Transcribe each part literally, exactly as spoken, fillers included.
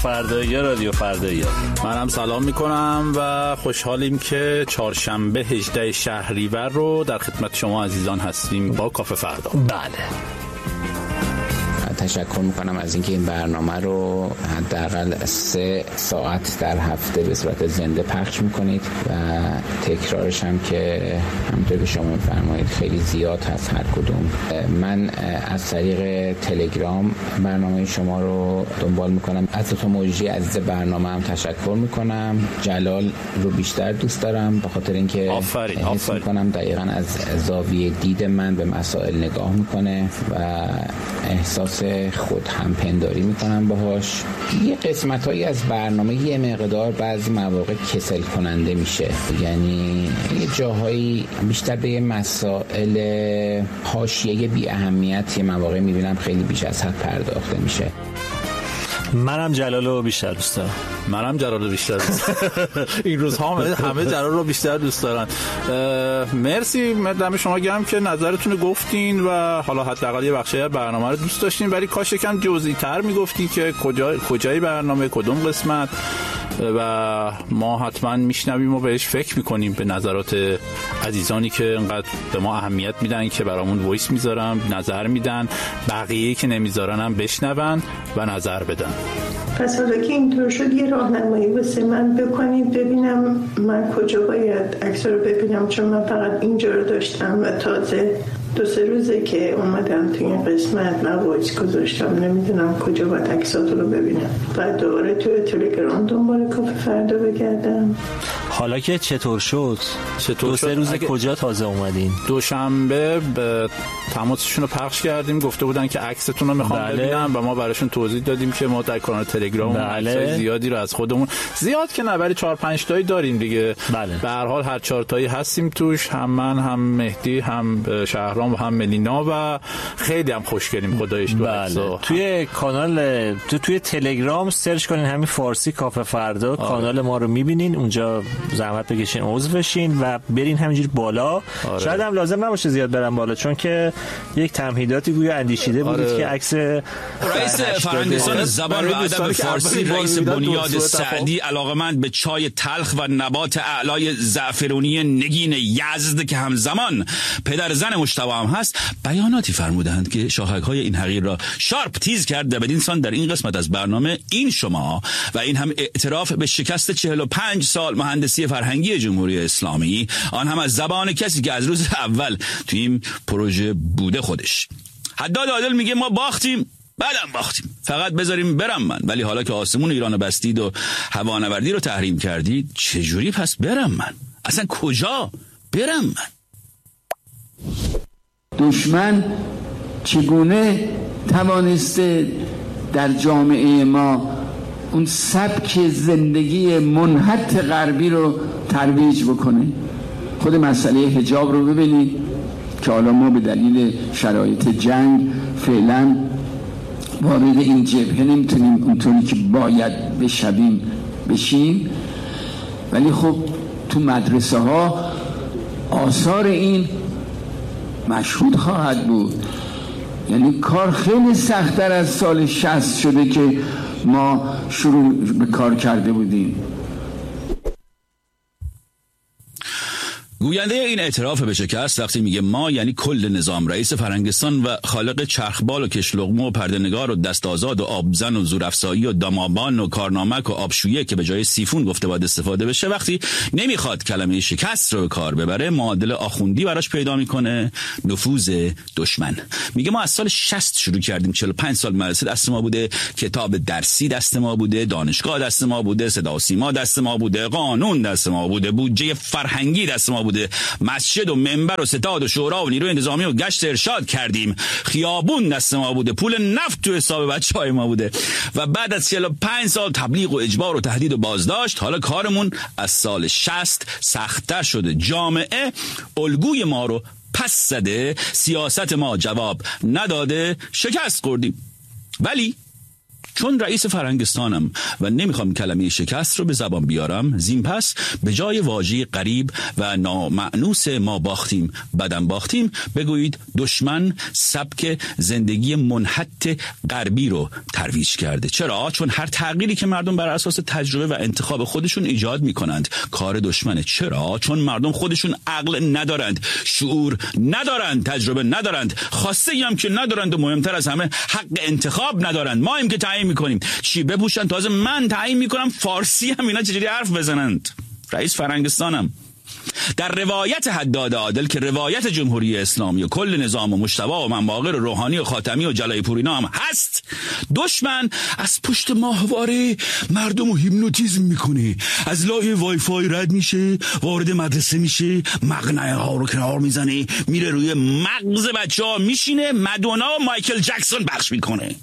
فردایی رادیو فردایی. منم سلام میکنم و خوشحالیم که چهارشنبه هجدهم شهریور رو در خدمت شما عزیزان هستیم با کافه فردا. بله. تشکر میکنم از اینکه این برنامه رو حداقل سه ساعت در هفته به صورت زنده پخش میکنید و تکرارش هم که همونطور که شما میفرمایید خیلی زیاد هست هر کدوم. من از طریق تلگرام برنامه شما رو دنبال میکنم. از تو موجی عزیز برنامه هم تشکر میکنم. جلال رو بیشتر دوست دارم به خاطر اینکه حس میکنم دقیقاً از زاویه دید من به مسائل نگاه میکنه و احساس خود هم پنداری میکنم باهاش. یه قسمتایی از برنامه یه مقدار بعضی مواقع کسل کننده میشه، یعنی یه جاهایی بیشتر به مسائل حاشیه بی اهمیت یه مواقع میبینم خیلی بیش از حد پرداخته میشه. منم جلالو بیشتر دوست دارم. منم جلالو بیشتر دوست دارم. این روزها همه جلال رو بیشتر دوست دارن. مرسی دم شما گرم که نظرتون رو گفتین و حالا حداقل یه بخشی از برنامه رو دوست داشتین، ولی کاش یکم جزئی تر میگفتین که کجا کجای برنامه کدوم قسمت و ما حتما میشنویم و بهش فکر میکنیم به نظرات عزیزانی که انقدر به ما اهمیت میدن که برامون وایس میذارن، نظر میدن، بقیه که نمیذارن هم بشنون و نظر بدن. پس حالا که اینطور شد یه راهنمایی واسه من بکنید ببینم من کجا باید عکس رو ببینم، چون من فقط اینجا رو داشتم و تازه دو سه روزه که اومدم تو این قسمت من وایس گذاشتم، نمیدونم کجا باید عکساتو رو ببینم. بعد دوباره تو تلگرام دنبال کافه فردا بگردم. حالا که چطور شد؟ چطور دو سه روز اگه... کجا تازه اومدین؟ دوشنبه به تماسشون رو پخش کردیم، گفته بودن که عکستون رو میخوام بله. ببینم و ما براشون توضیح دادیم که ما در کانال تلگرام بله. عکسای زیادی رو از خودمون، زیاد که نه ولی چهار پنج تایی داریم دیگه. بله. به هر حال هر چهار تایی هستیم توش، هم من هم مهدی هم شهرام و هم ملینا و خیلی هم خوشگلیم خدایش. بله. توی کانال تو توی تلگرام سرچ کنین همین فارسی کافه فردا. آره. کانال ما رو میبینین اونجا، زحمت بکشین عضو بشین و برین همینجوری بالا. آره. شاید هم لازم نباشه زیاد برم بالا چون که یک تمهیداتی گویا اندیشیده بودید. آره. که عکس رئیس فرهنگستان زبان و ادب فارسی رئیس بنیاد سعدی علاقمند به چای تلخ و نبات اعلای زعفرونی نگین یزد که همزمان پدر زن مجتبی هم هست بیاناتی فرمودند که شاخک‌های این حقیر را شارپ تیز کرد و بدین سان در این قسمت از برنامه این شما و این هم اعتراف به شکست چهل و پنج سال مهندسی فرهنگی جمهوری اسلامی، آن هم از زبان کسی که از روز اول تو این پروژه بوده خودش. حداد عادل میگه ما باختیم، بعدم باختیم، فقط بذاریم برم من. ولی حالا که آسمون ایران بستید و هوانوردی رو تحریم کردید، چجوری پس برم من؟ اصلا کجا برم من؟ دشمن چگونه توانسته در جامعه ما اون سبک زندگی منحط غربی رو ترویج بکنه؟ خود مسئله حجاب رو ببینید که حالا ما به دلیل شرایط جنگ فعلا وارد این جبهه نمیتونیم اونطوری که باید بشویم بشیم، ولی خب تو مدرسه ها آثار این مشهود خواهد بود. یعنی کار خیلی سخت‌تر از سال شصت شده که ما شروع به کار کرده بودیم. گوینده این اعتراف به شکست وقتی میگه ما یعنی کل نظام، رئیس فرهنگستان و خالق چرخبال و کشلقمه و پردهنگار و دست آزاد و آبزن و زورافزایی و دمابان و کارنامک و آبشویه که به جای سیفون گفته باید استفاده بشه، وقتی نمیخواد کلمه شکست رو به کار ببره معادل آخوندی براش پیدا میکنه، نفوذ دشمن. میگه ما از سال شصت شروع کردیم، چهل و پنج سال مدرسه دست ما بوده، کتاب درسی دست ما بوده، دانشگاه دست ما بوده، صدا و سیما دست ما بوده، قانون دست ما بوده، بودجه فرهنگی دست ما بوده، مسجد و منبر و ستاد و شورا و نیروی انتظامی و گشت ارشاد کردیم، خیابون دست ما بوده، پول نفت تو حساب بچهای ما بوده و بعد از چهل و پنج سال تبلیغ و اجبار و تهدید و بازداشت حالا کارمون از سال شصت سخت‌تر شده. جامعه الگوی ما رو پس زده، سیاست ما جواب نداده، شکست خوردیم. ولی چون رئیس فرهنگستانم و نمیخوام کلمه شکست رو به زبان بیارم، زین پس به جای واژه غریب و نامأنوس ما باختیم بدن باختیم بگویید دشمن سبک زندگی منحت غربی رو ترویج کرده. چرا؟ چون هر تغییری که مردم بر اساس تجربه و انتخاب خودشون ایجاد میکنند کار دشمنه. چرا؟ چون مردم خودشون عقل ندارند، شعور ندارند، تجربه ندارند، خواسته هم که ندارند و مهمتر از همه حق انتخاب ندارند. ما هم که تعیین میکنیم چی بپوشن، تازه من تعیین میکنم فارسی هم اینا چجوری حرف بزنند. رئیس فرهنگستانم. در روایت حداد عادل که روایت جمهوری اسلامی و کل نظام و مجتبی و منباقر و روحانی و خاتمی و جلای پورینا هم هست، دشمن از پشت ماهواره مردم رو هیپنوتیزم میکنه، از لای وای فای رد میشه، وارد مدرسه میشه، مقنعه ها رو کنار میزنه، میره روی مغز بچه ها میشینه، مدونا و مایکل جکسون بخش میکنه.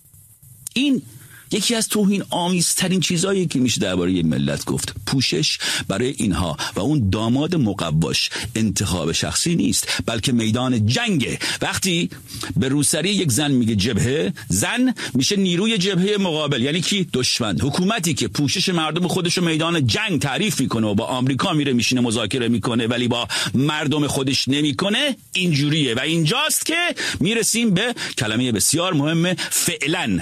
این یکی از توهین آمیزترین چیزایی که میشه درباره یه ملت گفت. پوشش برای اینها و اون داماد مقواش انتخاب شخصی نیست، بلکه میدان جنگه. وقتی به روسری یک زن میگه جبهه، زن میشه نیروی جبهه مقابل، یعنی کی؟ دشمن. حکومتی که پوشش مردم خودش رو میدان جنگ تعریف میکنه و با آمریکا میره میشینه مذاکره میکنه ولی با مردم خودش نمیکنه، اینجوریه. و اینجاست که میرسیم به کلمه بسیار مهم، فعلا.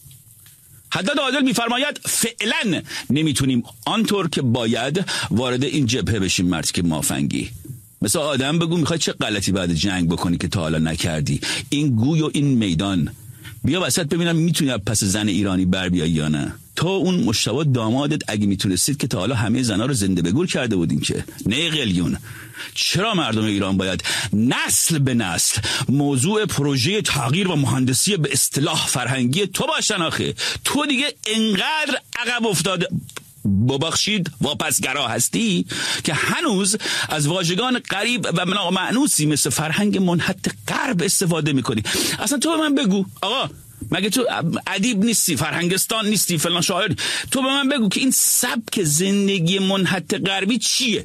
حداد عادل میفرماید فعلا نمیتونیم آنطور که باید وارد این جبهه بشیم. مرد که مافنگی مثل آدم بگو میخوای چه غلطی بعد جنگ بکنی که تا حالا نکردی. این گوی و این میدان بیا وسط ببینم میتونی پس زن ایرانی بر بیایی یا نه. تو اون مجتبی دامادت اگه میتونستید که تا حالا همه زنا رو زنده به گور کرده بودین که نه قلیون. چرا مردم ایران باید نسل به نسل موضوع پروژه تغییر و مهندسی به اصطلاح فرهنگی تو باشن؟ آخه تو دیگه انقدر عقب افتاده ببخشید واپسگرا هستی که هنوز از واژگان غریب و نامأنوسی مثل فرهنگ منحت غرب استفاده میکنی. اصلا تو به من بگو آقا، مگه تو ادیب نیستی، فرهنگستان نیستی، فلان شاعر؟ تو به من بگو که این سبک زندگی منحت غربی چیه؟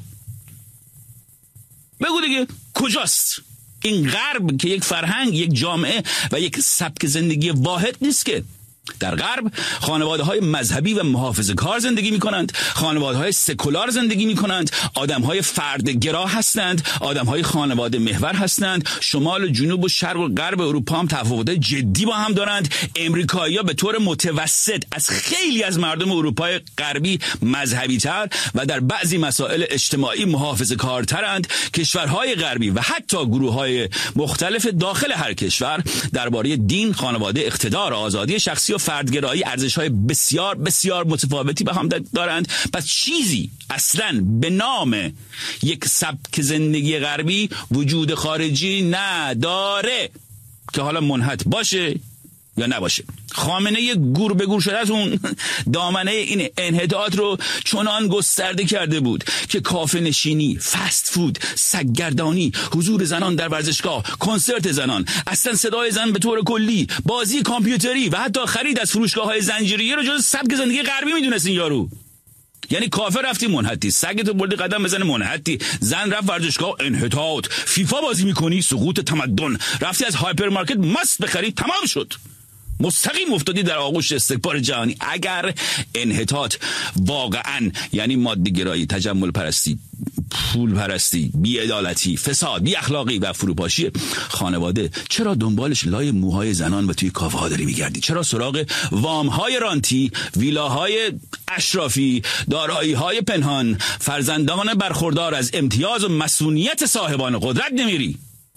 بگو دیگه کجاست این غرب که یک فرهنگ، یک جامعه و یک سبک زندگی واحد نیست که. در غرب خانواده های مذهبی و محافظه کار زندگی می کنند، خانواده های سکولار زندگی می کنند، آدم های فردگرا هستند، آدم های خانواده محور هستند. شمال و جنوب و شرق و غرب اروپا هم تفاوت جدی با هم دارند. امریکایی ها به طور متوسط از خیلی از مردم اروپای غربی مذهبی تر و در بعضی مسائل اجتماعی محافظه کارترند. کشورهای غربی و حتی گروه های مختلف داخل هر کشور درباره دین، خانواده، اقتدار، آزادی شخصی و فردگرایی ارزش‌های بسیار بسیار متفاوتی به هم دارند. پس چیزی اصلاً به نام یک سبک زندگی غربی وجود خارجی نداره که حالا منحت باشه یا نباشه. خامنه ی گور به گور شده از اون دامنه این انحطاط رو چنان گسترده کرده بود که کافه نشینی، فست فود، سگگردانی، حضور زنان در ورزشگاه، کنسرت زنان، اصلا صدای زن به طور کلی، بازی کامپیوتری و حتی خرید از فروشگاه‌های زنجیره‌ای رو جز سبک زندگی غربی میدونست این یارو. یعنی کافه رفتی منحتی، سگتو بردی قدم بزنه منحتی، زن رفت ورزشگاه انحطاط، فیفا بازی میکنی سقوط تمدن، رفتی از هایپرمارکت ماست بخری تمام شد، مستقیم افتادی در آغوش استکبار جهانی. اگر انحطاط واقعا یعنی مادی گرایی، تجمل پرستی، پول پرستی، بی‌عدالتی، فساد، بی اخلاقی و فروپاشی خانواده، چرا دنبالش لای موهای زنان و توی کافه ها داری میگردی؟ چرا سراغ وام های رانتی، ویلاهای اشرافی، دارایی های پنهان، فرزندان برخوردار از امتیاز و مسئولیت صاحبان قدرت نمیری؟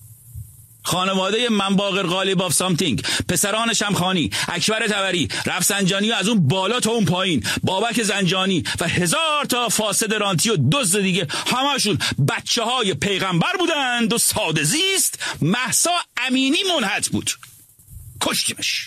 خانواده منباقر غالب آف سامتینگ، پسران شمخانی، اکبر طبری، رفسنجانی و از اون بالا تا اون پایین، بابک زنجانی و هزار تا فاسد رانتی و دزد دیگه، همشون بچه های پیغمبر بودند و ساده زیست. مهسا امینی منحت بود، کشتیمش.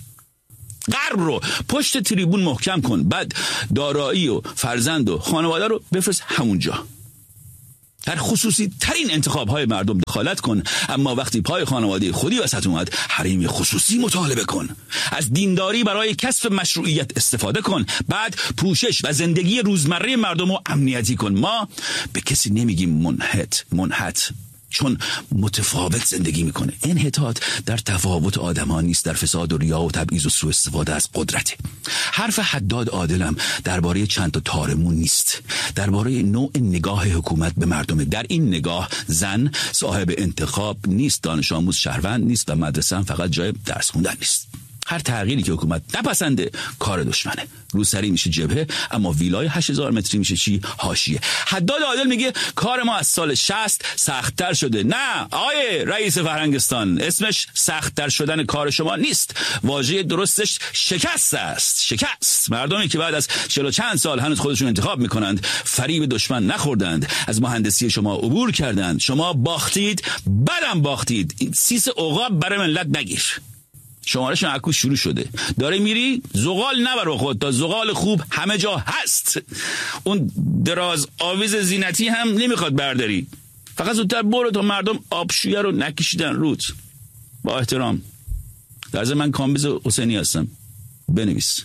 غرب رو پشت تریبون محکم کن، بعد دارایی و فرزند و خانواده رو بفرست همونجا. در خصوصی ترین انتخاب های مردم دخالت کن، اما وقتی پای خانواده خودی وسط اومد حریم خصوصی مطالبه کن. از دینداری برای کسب مشروعیت استفاده کن، بعد پوشش و زندگی روزمره مردم رو امنیتی کن. ما به کسی نمیگیم منحت منحت چون متفاوت زندگی میکنه. انحطاط در تفاوت آدمان نیست، در فساد و ریا و تبعیض و سوء استفاده از قدرته. حرف حداد عادلم درباره چند تا تارمون نیست، درباره نوع نگاه حکومت به مردمه. در این نگاه زن صاحب انتخاب نیست، دانش آموز شهروند نیست و مدرسه هم فقط جای درس خوندن نیست. هر تغییری که حکومت نپسنده کار دشمنه. روسری میشه جبهه، اما ویلای هشت هزار متری میشه چی؟ حاشیه. حداد عادل میگه کار ما از سال شصت سخت‌تر شده. نه آقای رئیس فرهنگستان، اسمش سخت‌تر شدن کار شما نیست، واژه درستش شکست است. شکست. مردمی که بعد از چهل و چند سال هنوز خودشون انتخاب میکنند، فریب دشمن نخوردند، از مهندسی شما عبور کردند. شما باختید، بعدم باختید. سیس عقاب برای ملت نگیر. شمارش معکوس شروع شده. داره میری زغال نبر خود، تا زغال خوب همه جا هست. اون دراز آویز زینتی هم نمیخواد برداری، فقط زودتر برو تا مردم آبشویه رو نکشیدن رود. با احترام، در ضمن من کامبیز حسینی هستم. بنویس.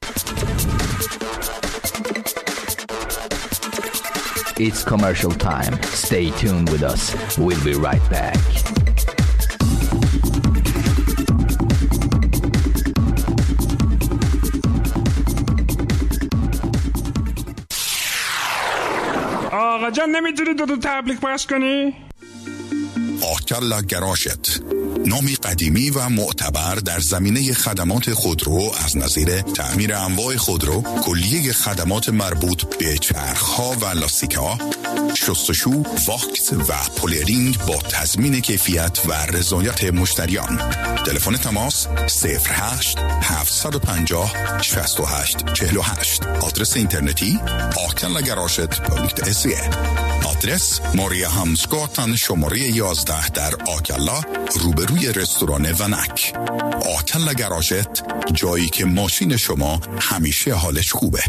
It's commercial time. Stay tuned with us. We'll be right back. آقا جان نمیتونی دو دو تبلیغ پخش کنی؟ آکلا گراشت، نامی قدیمی و معتبر در زمینه خدمات خودرو از نظیر تعمیر انواع خودرو، کلیه خدمات مربوط به چرخ‌ها و لاستیک‌ها، شستشو، واکس و پولرینگ با تضمین کیفیت و رضایت مشتریان. تلفن تماس صفر هشت هفت پنج صفر شش هشت چهل و هشت. آدرس اینترنتی آکلا گراشت دات اس ای. آدرس ماریا همسگاتن شماره یازده در آکلا، روبروی رستوران ونک. آکلا گراشت، جایی که ماشین شما همیشه حالش خوبه.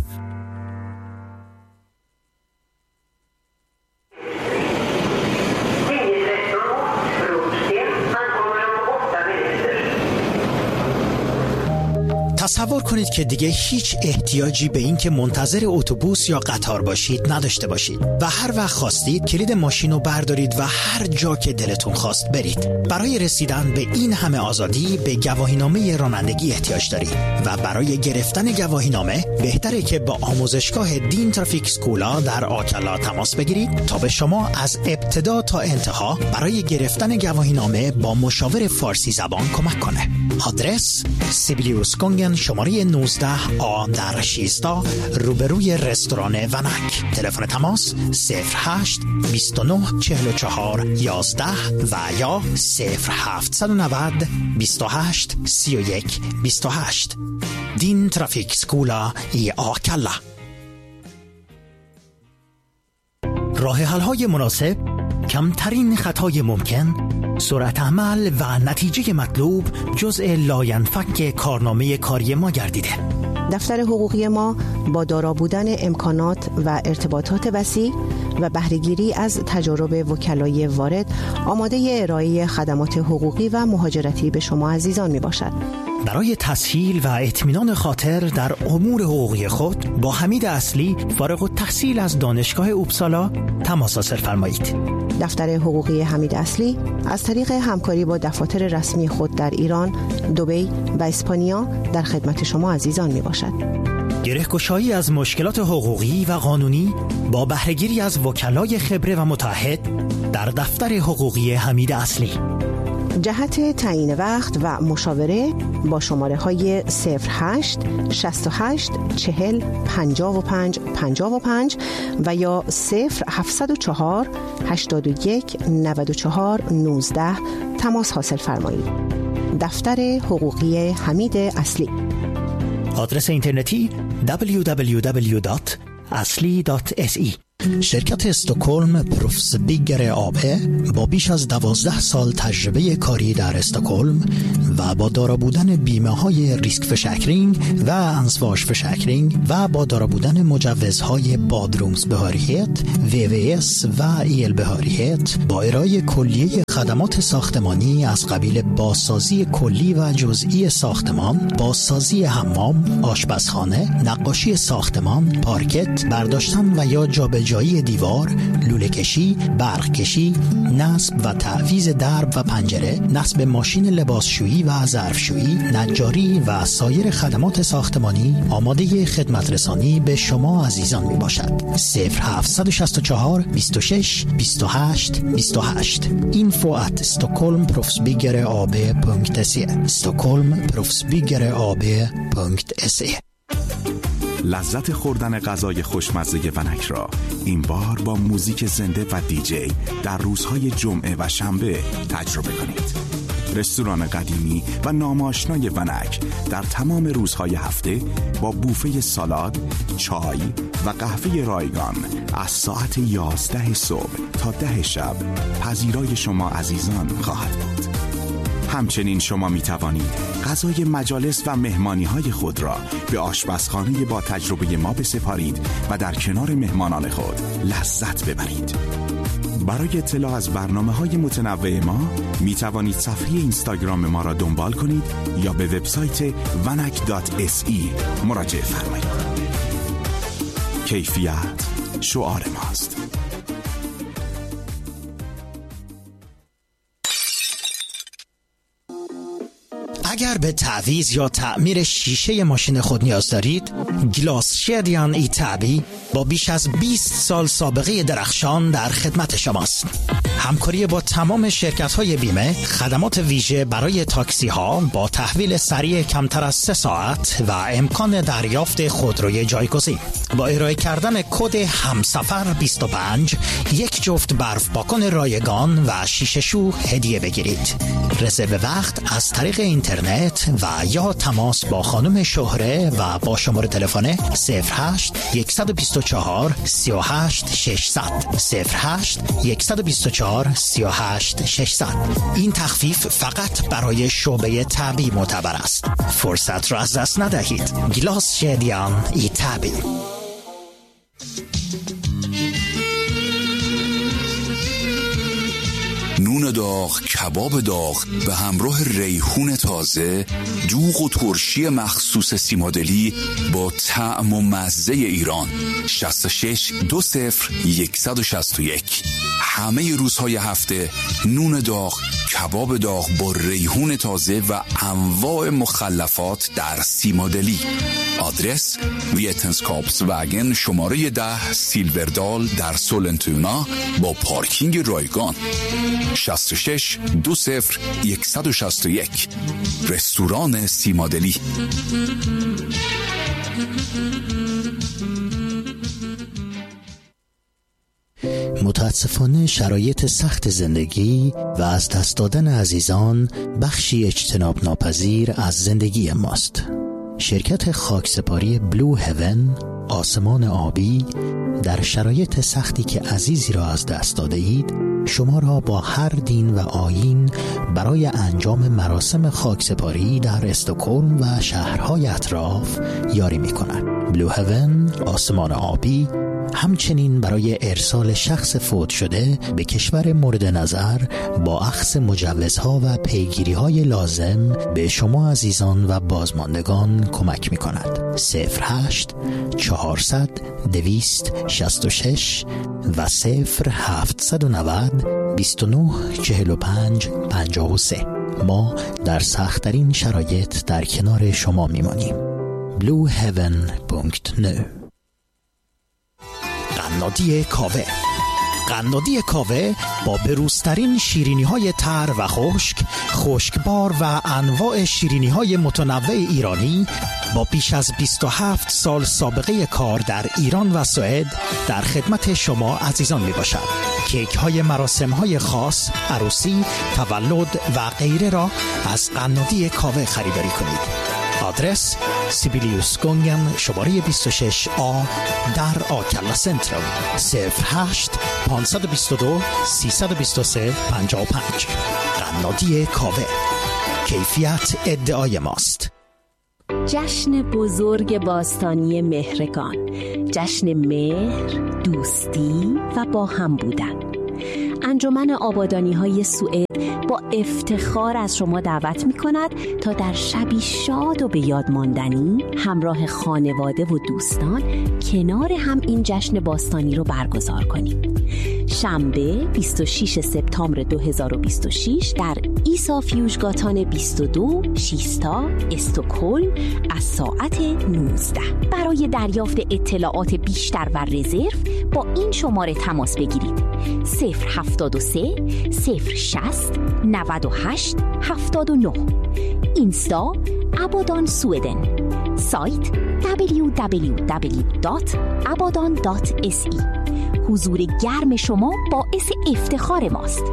تصور کنید که دیگه هیچ احتیاجی به این که منتظر اتوبوس یا قطار باشید نداشته باشید و هر وقت خواستید کلید ماشین رو بردارید و هر جا که دلتون خواست برید. برای رسیدن به این همه آزادی به گواهینامه رانندگی احتیاج دارید و برای گرفتن گواهینامه بهتره که با آموزشگاه دین ترافیک اسکولا در آکلا تماس بگیرید تا به شما از ابتدا تا انتها برای گرفتن گواهینامه با مشاور فارسی زبان کمک کنه. آدرس سیبیلیوس گونگن شماره نوزده آ در شیستا، روبروی رستوران ونک. تلفن تماس صفر هشت بیست و نه چهل و چهار یازده و یا صفر هفت نه صفر بیست و هشت سی و یک بیست و هشت. دین ترافیک سکولا ای آکلا. راه حل های مناسب، کمترین خطای ممکن، سرعت عمل و نتیجه مطلوب جزء لاینفک کارنامه کاری ما گردیده. دفتر حقوقی ما با دارا بودن امکانات و ارتباطات وسیع و بهره‌گیری از تجارب وکلای وارد آماده ارائه خدمات حقوقی و مهاجرتی به شما عزیزان می باشد. برای تسهیل و اطمینان خاطر در امور حقوقی خود با حمید اصلی فارغ التحصیل از دانشگاه اوبسالا تماس حاصل فرمایید. دفتر حقوقی حمید اصلی از طریق همکاری با دفاتر رسمی خود در ایران، دبی و اسپانیا در خدمت شما عزیزان می باشد. گره‌گشایی از مشکلات حقوقی و قانونی با بهره‌گیری از وکلای خبره و متعهد در دفتر حقوقی حمید اصلی. جهت تعیین وقت و مشاوره با شماره های صفر هشت شصت و هشت چهل پنجاه و پنج پنجاه و پنج و یا صفر هفتصد و چهار هشتاد و یک نود و چهار نوزده تماس حاصل فرمایید. دفتر حقوقی حمید اصلی. آدرس اینترنتی دبلیو دبلیو دبلیو دات اصلی دات اس ای. شرکت استکهلم پروفس بیگر آبه با بیش از دوازده سال تجربه کاری در استکهلم و با دارا بودن بیمه های ریسک فشکرینگ و انسواش فشکرینگ و با دارا بودن مجوزهای بادرومز بهاریت، وی وی اس و ایل بهاریت با ارائه کلیه خدمات ساختمانی از قبیل بازسازی کلی و جزئی ساختمان، بازسازی حمام، آشپزخانه، نقاشی ساختمان، پارکت، برداشتن و یا جابجایی ارجایی دیوار، لوله کشی، برق کشی، نصب و تعویض درب و پنجره، نصب ماشین لباسشویی و ظرفشویی، نجاری و سایر خدمات ساختمانی آماده خدمت رسانی به شما عزیزان می باشد. صفر هفت شش چهار بیست و شش بیست و هشت بیست و هشت info at stockholmproffsbyggare.se stockholmproffsbyggare.se. لذت خوردن غذای خوشمزه ونک را این بار با موزیک زنده و دیجی در روزهای جمعه و شنبه تجربه کنید. رستوران قدیمی و ناماشنای ونک در تمام روزهای هفته با بوفه سالاد، چای و قهوه رایگان از ساعت یازده صبح تا ده شب پذیرای شما عزیزان خواهد بود. همچنین شما می توانید غذای مجالس و مهمانی های خود را به آشپزخانه با تجربه ما بسپارید و در کنار مهمانان خود لذت ببرید. برای اطلاع از برنامه‌های متنوع ما می توانید صفحه اینستاگرام ما را دنبال کنید یا به وبسایت vanak دات اس ای مراجعه فرمایید. کیفیت شعار ماست. اگر به تعویض یا تعمیر شیشه ماشین خود نیاز دارید، گلاس شدیان ایتابی با بیش از بیست سال سابقه درخشان در خدمت شماست. همکاری با تمام شرکت‌های بیمه، خدمات ویژه برای تاکسی ها با تحویل سریع کمتر از سه ساعت و امکان دریافت خودروی جایگزین. با ارائه کردن کد همسفر بیست و پنج یک جفت برف پاکن رایگان و شیشه شو هدیه بگیرید. رزرو وقت از طریق اینترنت و یا تماس با خانم شهره و با شماره تلفن صفر هشت یک دو چهار سه هشت شش صفر صفر صفر هشت یک دو چهار سه هشت شش صفر. این تخفیف فقط برای شعبه طبی معتبر است. فرصت را از دست ندهید. گلاس شدیان ایتابی. نون داغ، کباب داغ به همراه ریحون تازه، دوغ و ترشی مخصوص سیمادلی با طعم و مزه ایران. شصت و شش دو صفر یک شش یک. همه روزهای هفته نون داغ، کباب داغ با ریحون تازه و انواع مخلفات در سیمادلی. آدرس ویتنسکاپس وگن شماره ده سیلوردال در سولنتونا با پارکینگ رایگان. شصت و شش دو صفر یک شش یک. رستوران سیمادلی. متاسفانه شرایط سخت زندگی و از دست دادن عزیزان بخشی اجتناب ناپذیر از زندگی ماست. شرکت خاکسپاری بلو هیون، آسمان آبی، در شرایط سختی که عزیزی را از دست داده اید شما را با هر دین و آیین برای انجام مراسم خاکسپاری در استکهلم و شهرهای اطراف یاری می کند. بلو هیون، آسمان آبی، همچنین برای ارسال شخص فوت شده به کشور مورد نظر با اخذ مجوزها و پیگیری‌های لازم به شما عزیزان و بازماندگان کمک می‌کند. صفر هشت چهارصد دویست شصت و شش و صفر هفتصد و نود بیست و نه چهل و پنج پنجاه و سه. ما در سخت‌ترین شرایط در کنار شما می‌مانیم. blue heaven دات نو. قنادی کاوه. قنادی کاوه با بروزترین شیرینی‌های تر و خشک، خشکبار و انواع شیرینی‌های متنوع ایرانی با بیش از بیست و هفت سال سابقه کار در ایران و سوئد در خدمت شما عزیزان میباشد. کیک‌های مراسم‌های خاص، عروسی، تولد و غیره را از قنادی کاوه خریداری کنید. آدرس سیبیلیوس گونگن شماره بیست و شش آ در آکلا سنترال. صفر هشت پانصد و بیست و دو سیصد و بیست و سه پنجاه و پنج. قنادی کاوه، کیفیت ادعای ماست. جشن بزرگ باستانی مهرگان، جشن مهر، دوستی و با هم بودن. انجمن آبادانی‌های سوئد با افتخار از شما دعوت می‌کند تا در شبی شاد و به یاد ماندنی همراه خانواده و دوستان کنار هم این جشن باستانی رو برگزار کنید. شنبه بیست و ششم سپتامبر دو هزار و بیست و شش در ایسا فیوژگاتان بیست و دو شیستا استکهلم از ساعت نوزده. برای دریافت اطلاعات بیشتر و رزرو با این شماره تماس بگیرید: صفر هفتاد و سه صفر شصت نود و هشت هفتاد و نه. اینستا ابادان سویدن. سایت دبلیو دبلیو دبلیو دات ابادان دات اس ای. حضور گرم شما باعث افتخار ماست.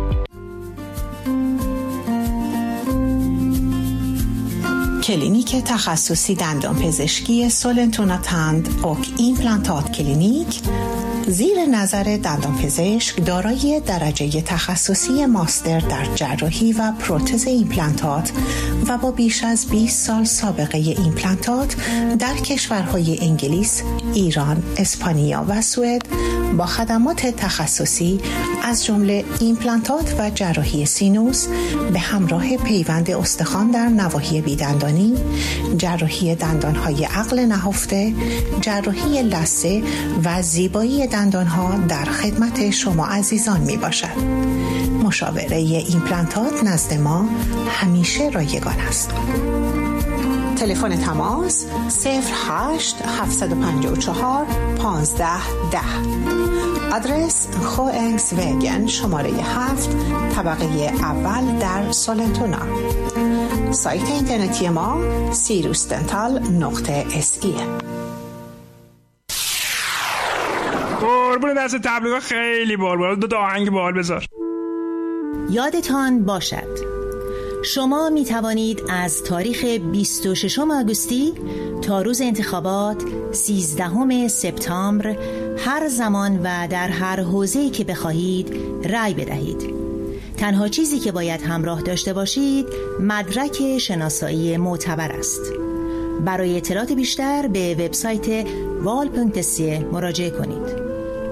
کلینیک تخصصی دندانپزشکی سولنتونا تند اوک ایمپلانتات کلینیک زیر نظر دندانپزشک دارای درجه تخصصی ماستر در جراحی و پروتز ایمپلانتات و با بیش از بیست سال سابقه ایمپلانتات در کشورهای انگلیس، ایران، اسپانیا و سوئد با خدمات تخصصی از جمله ایمپلانتات و جراحی سینوس به همراه پیوند استخوان در نواحی بیدندانی، جراحی دندانهای عقل نهفته، جراحی لثه و زیبایی دندانها در خدمت شما عزیزان می باشد. مشاوره ایمپلانتات نزد ما همیشه رایگان است. تلفن تماس صفر هشت هفت پنج چهار پانزده ده. آدرس خوانگس وگن شماره هفت طبقه اول در سولنتونا. سایت اینترنتی ما سیروس دنتال نقطه اس ای. قربون دست تبلیغات خیلی بال بال. دو تا آهنگ بال بذار. یادتان باشد شما می توانید از تاریخ بیست و ششم آگوستی تا روز انتخابات سیزدهم سپتامبر هر زمان و در هر حوزه‌ای که بخواهید رأی بدهید. تنها چیزی که باید همراه داشته باشید مدرک شناسایی معتبر است. برای اطلاعات بیشتر به وبسایت وال دات سی مراجعه کنید.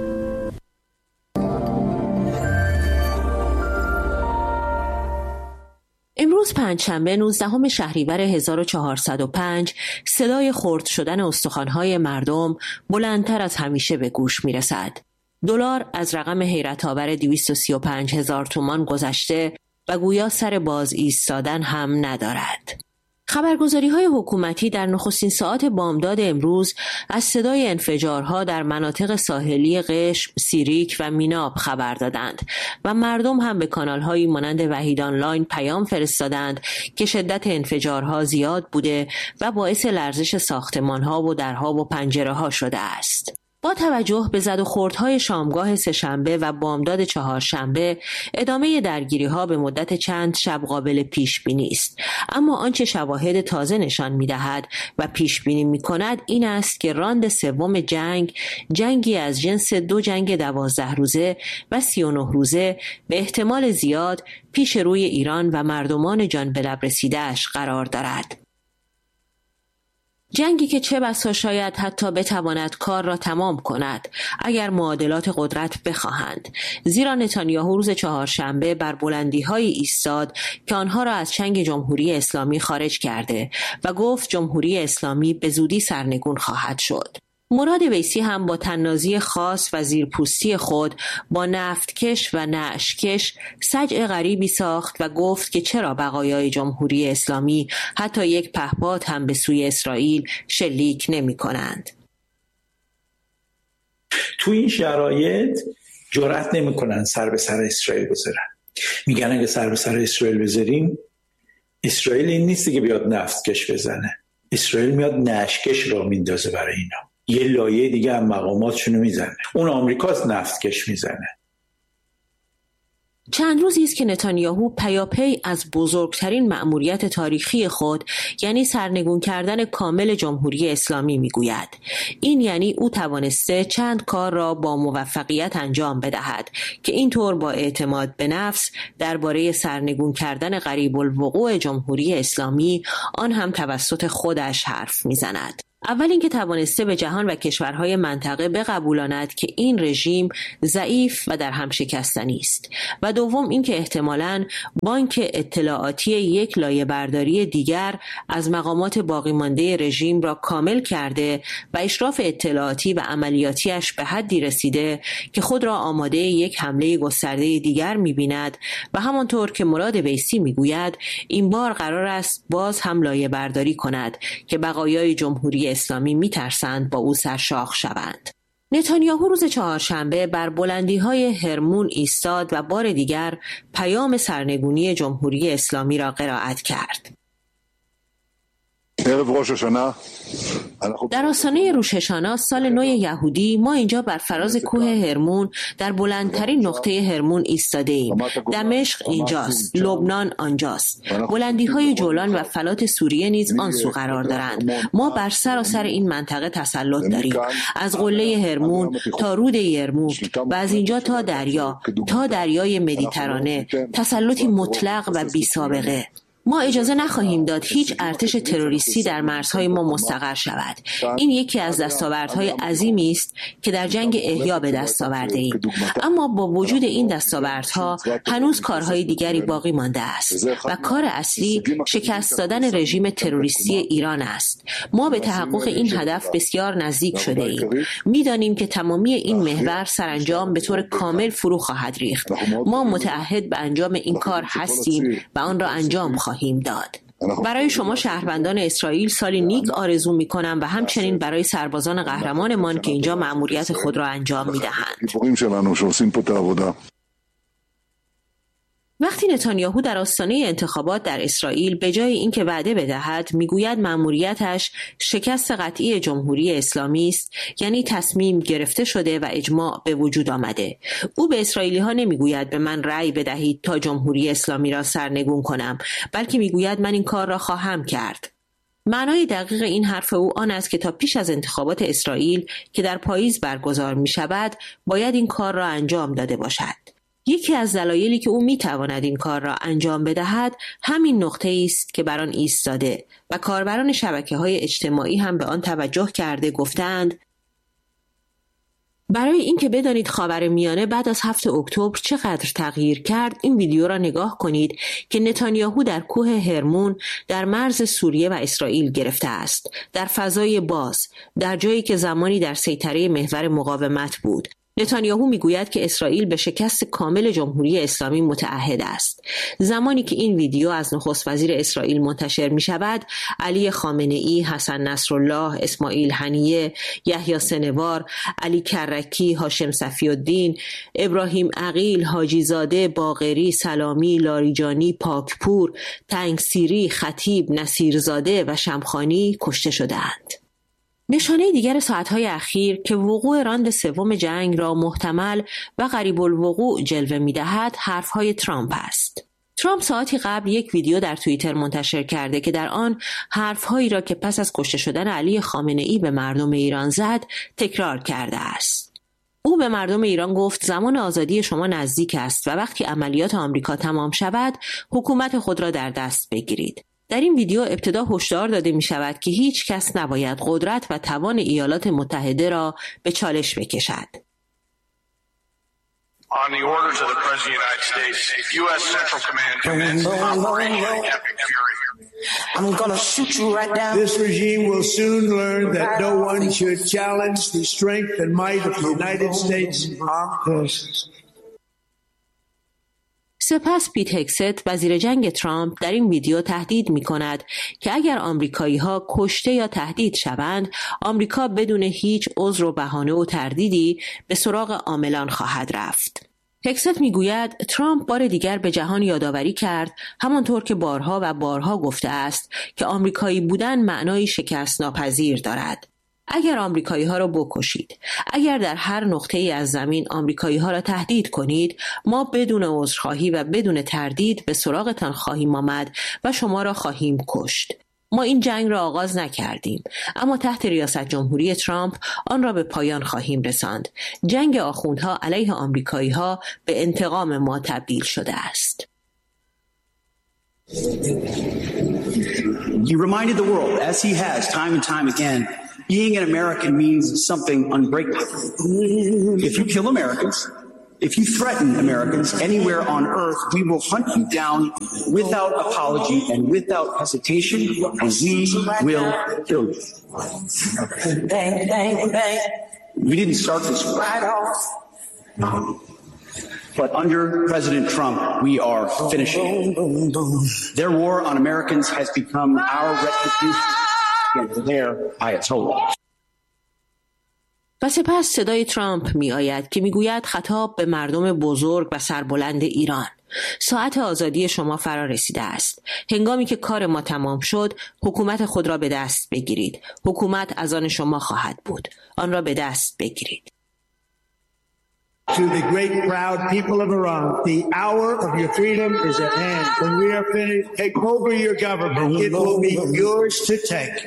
امروز پنجشنبه نوزدهم شهریور هزار و چهارصد و پنج صدای خرد شدن استخوان‌های مردم بلندتر از همیشه به گوش می‌رسد. دلار از رقم حیرت‌آور دویست و سی و پنج هزار تومان گذشته و گویا سر باز ایستادن هم ندارد. خبرگزاری‌های حکومتی در نخستین ساعات بامداد امروز از صدای انفجارها در مناطق ساحلی قشم، سیریک و میناب خبر دادند و مردم هم به کانال‌هایی مانند وحید آنلاین پیام فرستادند که شدت انفجارها زیاد بوده و باعث لرزش ساختمان‌ها و درها و پنجره‌ها شده است. با توجه به زد و خوردهای شامگاه سه‌شنبه و بامداد چهارشنبه، ادامه درگیری‌ها به مدت چند شب قابل پیش بینی است. اما آنچه شواهد تازه نشان می‌دهد و پیش بینی می‌کند این است که راند سوم جنگ، جنگی از جنس دو جنگ دوازده روزه و سی و نه روزه به احتمال زیاد پیش روی ایران و مردمان جان به لب رسیده‌اش قرار دارد. جنگی که چه بسا شاید حتی بتواند کار را تمام کند اگر معادلات قدرت بخواهند، زیرا نتانیاهو روز چهارشنبه بر بلندی‌هایی ایستاد که آنها را از چنگ جمهوری اسلامی خارج کرده و گفت جمهوری اسلامی به زودی سرنگون خواهد شد. مراد ویسی هم با طنازی خاص و زیرپوستی خود با نفتکش و نعشکش سجع غریبی ساخت و گفت که چرا بقایای جمهوری اسلامی حتی یک پهپاد هم به سوی اسرائیل شلیک نمی کنند. تو این شرایط جرأت نمی کنن سر به سر اسرائیل بذارن. میگن اگه سر به سر اسرائیل بذاریم، اسرائیل این نیستی که بیاد نفتکش بزنه، اسرائیل میاد نعشکش را میندازه برای اینا. یه لایه دیگه هم مقاماتشونو میزنه. اون آمریکاست نفتکش میزنه. چند روزی است که نتانیاهو پیاپی از بزرگترین مأموریت تاریخی خود یعنی سرنگون کردن کامل جمهوری اسلامی میگوید. این یعنی او توانسته چند کار را با موفقیت انجام بدهد که اینطور با اعتماد به نفس درباره سرنگون کردن قریب الوقوع جمهوری اسلامی آن هم توسط خودش حرف میزند. اول اینکه توانسته به جهان و کشورهای منطقه بقبولاند که این رژیم ضعیف و در هم شکستنی است و دوم اینکه احتمالاً بانک اطلاعاتی یک لایه برداری دیگر از مقامات باقی مانده رژیم را کامل کرده و اشراف اطلاعاتی و عملیاتیش به حدی رسیده که خود را آماده یک حمله گسترده دیگر می‌بیند و همانطور که مراد ویسی می‌گوید این بار قرار است باز هم لایه برداری کند که بقایای جمهوری اسلامی می‌ترسند با او سرشاخ شوند. نتانیاهو روز چهارشنبه بر بلندی‌های هرمون ایستاد و بار دیگر پیام سرنگونی جمهوری اسلامی را قرائت کرد. در آستانه روش هاشانا سال نو یهودی ما اینجا بر فراز کوه هرمون در بلندترین نقطه هرمون ایستاده ایم. دمشق اینجاست، لبنان آنجاست. بلندی‌های جولان و فلات سوریه نیز آن سو قرار دارند. ما بر سراسر این منطقه تسلط داریم، از قله هرمون تا رود یرموک و از اینجا تا دریا تا دریای مدیترانه، تسلطی مطلق و بی سابقه. ما اجازه نخواهیم داد هیچ ارتش تروریستی در مرزهای ما مستقر شود. این یکی از دستاوردهای عظیمی است که در جنگ احیا به دست آورده ایم. اما با وجود این دستاوردها هنوز کارهای دیگری باقی مانده است و کار اصلی شکست دادن رژیم تروریستی ایران است. ما به تحقق این هدف بسیار نزدیک شده ایم. می‌دانیم که تمامی این محور سرانجام به طور کامل فرو خواهد ریخت. ما متعهد به انجام این کار هستیم و آن را انجام خواهیم داد. برای شما شهروندان اسرائیل سالی نیک آرزو می‌کنم و همچنین برای سربازان قهرمانمان که اینجا مأموریت خود را انجام می‌دهند. وقتی نتانیاهو در آستانه انتخابات در اسرائیل به جای اینکه وعده بدهد میگوید مأموریتش شکست قطعی جمهوری اسلامی است، یعنی تصمیم گرفته شده و اجماع به وجود آمده. او به اسرائیلی ها نمیگوید به من رأی بدهید تا جمهوری اسلامی را سرنگون کنم، بلکه میگوید من این کار را خواهم کرد. معنای دقیق این حرف او آن است که تا پیش از انتخابات اسرائیل که در پاییز برگزار می شود باید این کار را انجام داده باشد. یکی از دلایلی که او میتواند این کار را انجام بدهد همین نقطه است که بر آن ایستاده و کاربران شبکه‌های اجتماعی هم به آن توجه کرده گفتند برای اینکه بدانید خاورمیانه بعد از هفت اکتبر چقدر تغییر کرد، این ویدیو را نگاه کنید که نتانیاهو در کوه هرمون در مرز سوریه و اسرائیل گرفته است، در فضای باز، در جایی که زمانی در سیطره محور مقاومت بود. نتانیاهو میگوید که اسرائیل به شکست کامل جمهوری اسلامی متعهد است. زمانی که این ویدیو از نخست وزیر اسرائیل منتشر می شود، علی خامنه‌ای، حسن نصرالله، اسماعیل هنیه، یحیی سنوار، علی کرکی، هاشم صفی‌الدین، ابراهیم عقیل، حاجی زاده، باقری، سلامی، لاریجانی، پاکپور، تنگسیری، خطیب، نصیرزاده و شمخانی کشته شدند. نشانه دیگر ساعتهای اخیر که وقوع راند سوم جنگ را محتمل و قریب الوقوع جلوه می‌دهد حرف‌های ترامپ است. ترامپ ساعتی قبل یک ویدیو در توییتر منتشر کرده که در آن حرف‌هایی را که پس از کشته شدن علی خامنه‌ای به مردم ایران زد تکرار کرده است. او به مردم ایران گفت زمان آزادی شما نزدیک است و وقتی عملیات آمریکا تمام شود حکومت خود را در دست بگیرید. در این ویدیو ابتدا هشدار داده می شود که هیچ کس نباید قدرت و توان ایالات متحده را به چالش بکشد. On the orders of the President of the United States, U S Central Command commences Operation Epic Fury. I'm gonna shoot you right down. This regime will soon learn that no one should challenge the strength and might of the United States Armed Forces. سپس پیت هگست وزیر جنگ ترامپ در این ویدیو تهدید می کند که اگر آمریکایی ها کشته یا تهدید شوند، آمریکا بدون هیچ عذر و بهانه و تردیدی به سراغ عاملان خواهد رفت. هگست می گوید ترامپ بار دیگر به جهان یادآوری کرد، همانطور که بارها و بارها گفته است که آمریکایی بودن معنای شکست ناپذیر دارد. اگر آمریکایی ها را بکشید، اگر در هر نقطه ای از زمین آمریکایی ها را تهدید کنید، ما بدون عذرخواهی و بدون تردید به سراغتان خواهیم آمد و شما را خواهیم کشت. ما این جنگ را آغاز نکردیم، اما تحت ریاست جمهوری ترامپ آن را به پایان خواهیم رساند. جنگ آخوندها علیه آمریکایی ها به انتقام ما تبدیل شده است. He reminded the world, as he has time and time again, being an American means something unbreakable. If you kill Americans, if you threaten Americans anywhere on earth, we will hunt you down without apology and without hesitation, and we will kill you. Bang, bang, bang. We didn't start this war. Right off. But under President Trump, we are finishing it. Their war on Americans has become our retribution against their Ayatollah. و سپس صدای ترامپ می آید که می گوید خطاب به مردم بزرگ و سربلند ایران: ساعت آزادی شما فرا رسیده است. هنگامی که کار ما تمام شد، حکومت خود را به دست بگیرید. حکومت از آن شما خواهد بود. آن را به دست بگیرید. To the great proud people of Iran, the hour of your freedom is at hand. When we are finished, take over your government. It will be yours to take.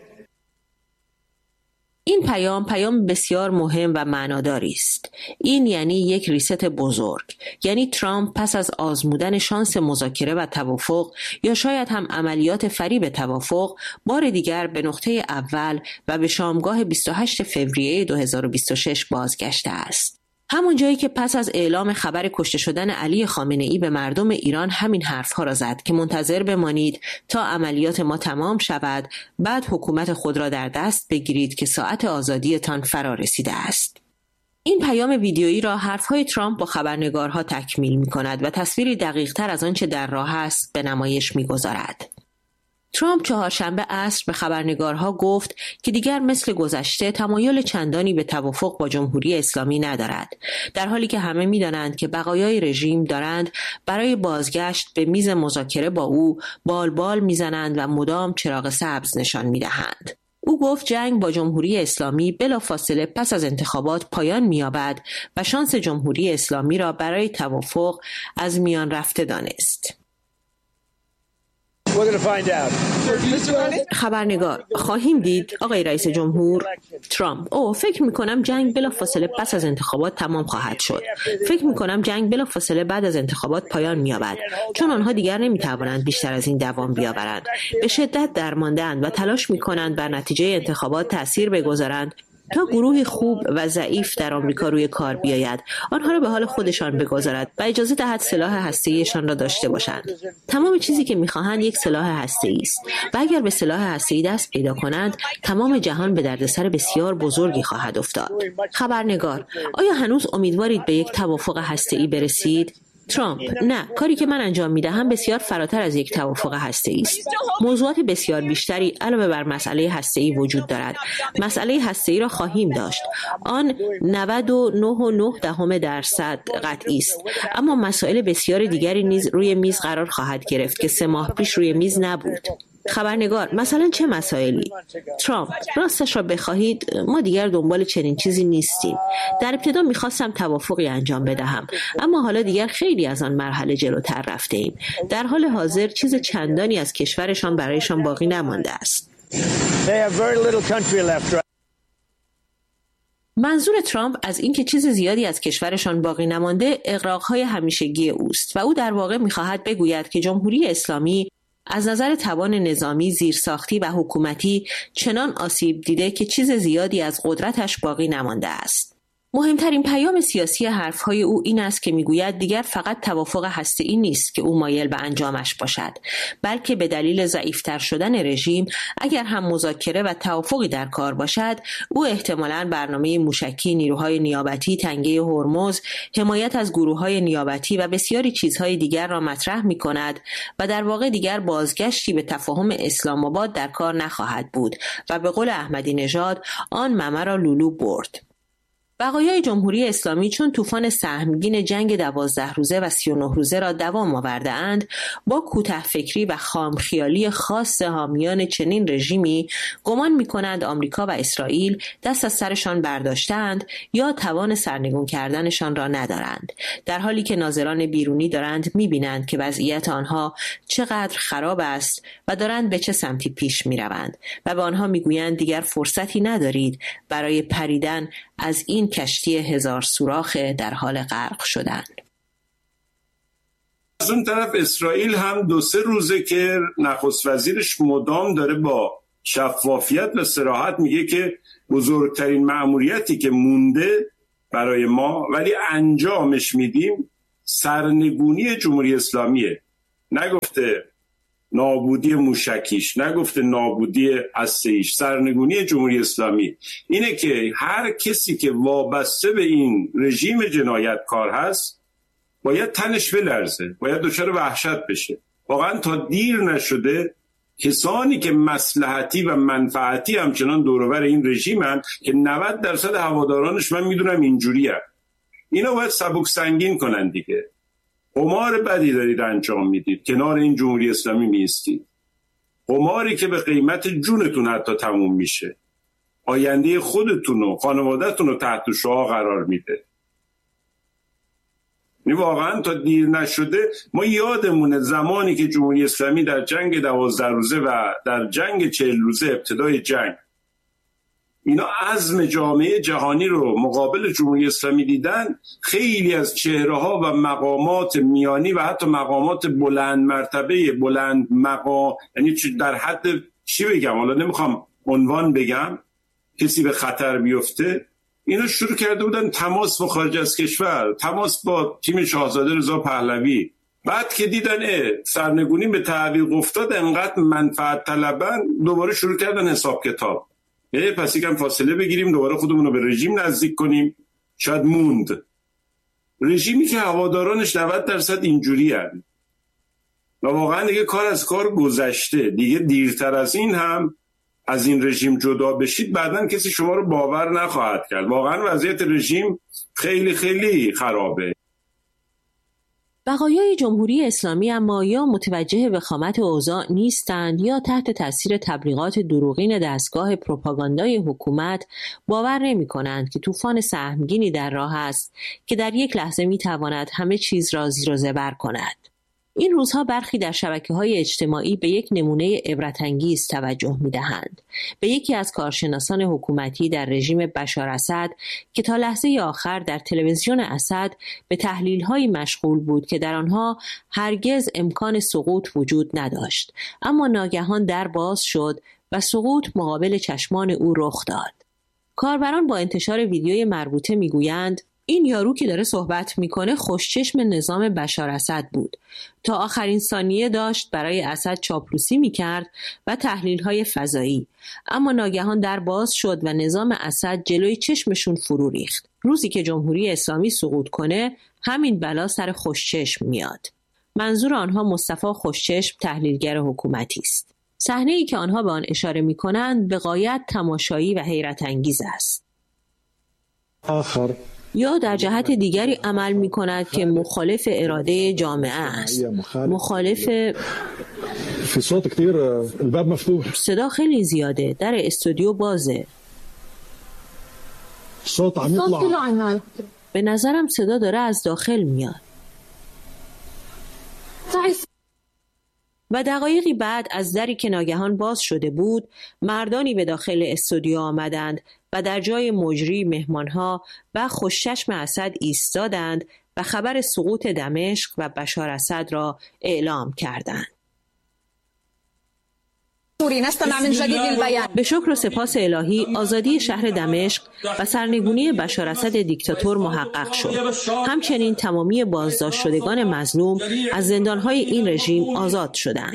این پیام پیام بسیار مهم و معناداری است. این یعنی یک ریست بزرگ. یعنی ترامپ پس از آزمودن شانس مذاکره و توافق یا شاید هم عملیات فریب توافق، بار دیگر به نقطه اول و به شامگاه بیست و هشتم فوریه دو هزار و بیست و شش بازگشته است. همون جایی که پس از اعلام خبر کشته شدن علی خامنه‌ای به مردم ایران همین حرفها را زد که منتظر بمانید تا عملیات ما تمام شود، بعد حکومت خود را در دست بگیرید که ساعت آزادیتان فرا رسیده است. این پیام ویدیویی را حرفهای ترامپ با خبرنگارها تکمیل می کند و تصویری دقیق تر از آنچه در راه است به نمایش می گذارد. ترامپ چهارشنبه عصر به خبرنگارها گفت که دیگر مثل گذشته تمایل چندانی به توافق با جمهوری اسلامی ندارد، در حالی که همه می‌دانند که بقایای رژیم دارند برای بازگشت به میز مذاکره با او بالبال می‌زنند و مدام چراغ سبز نشان می‌دهند. او گفت جنگ با جمهوری اسلامی بلافاصله پس از انتخابات پایان می‌یابد و شانس جمهوری اسلامی را برای توافق از میان رفته دانست. خبرنگار: خواهیم دید آقای رئیس جمهور. ترامپ: او فکر میکنم جنگ بلافاصله پس از انتخابات تمام خواهد شد. فکر میکنم جنگ بلافاصله بعد از انتخابات پایان مییابد، چون آنها دیگر نمیتوانند بیشتر از این دوام بیاورند. به شدت درمانده‌اند و تلاش میکنند بر نتیجه انتخابات تأثیر بگذارند تا گروهی خوب و ضعیف در آمریکا روی کار بیاید، آنها را به حال خودشان بگذارد و اجازه دهد سلاح هسته‌ایشان را داشته باشند. تمام چیزی که می‌خواهند یک سلاح هسته‌ای است و اگر به سلاح هسته‌ای دست پیدا کنند، تمام جهان به دردسر بسیار بزرگی خواهد افتاد. خبرنگار: آیا هنوز امیدوارید به یک توافق هسته‌ای برسید؟ ترامپ: نه، کاری که من انجام میدهم بسیار فراتر از یک توافق هسته‌ای است. موضوعات بسیار بیشتری علاوه بر مسئله هسته‌ای وجود دارد. مسئله هسته‌ای را خواهیم داشت. آن نود و نه و نه دهم درصد قطعی است، اما مسائل بسیار دیگری نیز روی میز قرار خواهد گرفت که سه ماه پیش روی میز نبود. خبرنگار: مثلا چه مسائلی؟ ترامپ: راستش را بخواهید ما دیگر دنبال چنین چیزی نیستیم. در ابتدا میخواستم توافقی انجام بدهم، اما حالا دیگر خیلی از آن مرحله جلوتر رفته ایم. در حال حاضر چیز چندانی از کشورشان برایشان باقی نمانده است. منظور ترامپ از اینکه چیز زیادی از کشورشان باقی نمانده اغراق‌های همیشگی اوست و او در واقع میخواهد بگوید که جمهوری اسلامی از نظر توان نظامی، زیرساختی و حکومتی چنان آسیب دیده که چیز زیادی از قدرتش باقی نمانده است. مهمترین پیام سیاسی حرفهای او این است که میگوید دیگر فقط توافق هسته‌ای نیست که او مایل به انجامش باشد، بلکه به دلیل ضعیف‌تر شدن رژیم اگر هم مذاکره و توافقی در کار باشد، او احتمالاً برنامه موشکی، نیروهای نیابتی، تنگه هرمز، حمایت از گروه‌های نیابتی و بسیاری چیزهای دیگر را مطرح می‌کند و در واقع دیگر بازگشتی به تفاهم اسلام آباد در کار نخواهد بود و به قول احمدی نژاد آن ممه را لولو برد. بقایای جمهوری اسلامی چون طوفان سهمگین جنگ دوازده روزه و سی و نه روزه را دوام آورده اند، با کوته فکری و خامخیالی خاص حامیان چنین رژیمی گمان می کنند آمریکا و اسرائیل دست از سرشان برداشتند یا توان سرنگون کردنشان را ندارند، در حالی که ناظران بیرونی دارند می بینند که وضعیت آنها چقدر خراب است و دارند به چه سمتی پیش می روند و به آنها می گویند دیگر فرصتی ندارید برای پریدن از این کشتی هزار سوراخ در حال غرق شدن. از اون طرف اسرائیل هم دو سه روزه که نخست وزیرش مدام داره با شفافیت و صراحت میگه که بزرگترین مأموریتی که مونده برای ما ولی انجامش میدیم سرنگونی جمهوری اسلامیه. نگفته نابودی موشکیش، نگفته نابودی هسته‌ایش، سرنگونی جمهوری اسلامی. اینه که هر کسی که وابسته به این رژیم جنایتکار هست باید تنش بلرزه، باید دچار وحشت بشه. واقعا تا دیر نشده کسانی که مصلحتی و منفعتی همچنان دوروبر این رژیمن که نود درصد هوادارانش من میدونم اینجوری هست، اینا باید سبک سنگین کنن دیگه. قمار بدی دارید انجام میدید، کنار این جمهوری اسلامی میستید، قماری که به قیمت جونتون حتی تموم میشه، آینده خودتون و خانوادهتون رو تحت شعاع قرار میده. یعنی واقعا تا دیر نشده ما یادمونه زمانی که جمهوری اسلامی در جنگ دوازده روزه و در جنگ چهل روزه ابتدای جنگ اینا عزم جامعه جهانی رو مقابل جمهوری اسلامی دیدن، خیلی از چهره‌ها و مقامات میانی و حتی مقامات بلند مرتبه بلند مقام، یعنی در حد چی بگم، حالا نمیخوام عنوان بگم کسی به خطر بیفته، اینا شروع کرده بودن تماس با خارج از کشور، تماس با تیم شاهزاده رضا پهلوی. بعد که دیدن سرنگونی به تعویق افتاد، انقدر منفعت طلبن، دوباره شروع کردن حساب کتاب. یه پس یکم فاصله بگیریم، دوباره خودمون رو به رژیم نزدیک کنیم، شاید موند. رژیمی که هوادارانش نود درصد اینجوری هست و واقعا دیگه کار از کار گذشته، دیگه دیرتر از این هم از این رژیم جدا بشید بعدن کسی شما رو باور نخواهد کرد. واقعا وضعیت رژیم خیلی خیلی خرابه. بقایای جمهوری اسلامی اما یا متوجه وخامت اوضاع نیستند یا تحت تاثیر تبلیغات دروغین دستگاه پروپاگاندای حکومت باور نمی کنند که طوفان سهمگینی در راه است که در یک لحظه می تواند همه چیز را زیر و زبر کند. این روزها برخی در شبکه‌های اجتماعی به یک نمونه عبرت‌انگیز توجه می‌دهند. به یکی از کارشناسان حکومتی در رژیم بشار اسد که تا لحظه آخر در تلویزیون اسد به تحلیل‌هایی مشغول بود که در آنها هرگز امکان سقوط وجود نداشت، اما ناگهان در باز شد و سقوط مقابل چشمان او رخ داد. کاربران با انتشار ویدیوی مربوطه می‌گویند این یارو که داره صحبت میکنه خوشچشم نظام بشار اسد بود. تا آخرین ثانیه داشت برای اسد چاپلوسی میکرد و تحلیل‌های فضایی، اما ناگهان در باز شد و نظام اسد جلوی چشمشون فرو ریخت. روزی که جمهوری اسلامی سقوط کنه همین بلا سر خوشچشم میاد. منظور آنها مصطفی خوشچشم تحلیلگر حکومتی است. صحنه‌ای که آنها به آن اشاره میکنند به غایت تماشایی و حیرت انگیز است. آخر یا در جهت دیگری عمل می کند که مخالف اراده جامعه است. مخالف صدا خیلی زیاده، در استودیو بازه. به نظرم صدا داره از داخل میاد. و دقایقی بعد از دری که ناگهان باز شده بود مردانی به داخل استودیو آمدند و در جای مجری مهمانها و خوشچشم اسد ایستادند و خبر سقوط دمشق و بشار اسد را اعلام کردند. به شکر و سپاس الهی آزادی شهر دمشق و سرنگونی بشار اسد دیکتاتور محقق شد. همچنین تمامی بازداشت شدگان مظلوم از زندانهای این رژیم آزاد شدند.